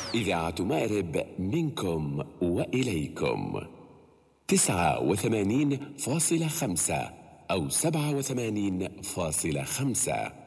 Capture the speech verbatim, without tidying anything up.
إذاعة مأرب منكم وإليكم تسعة وثمانين فاصلة خمسة أو سبعة وثمانين فاصلة خمسة.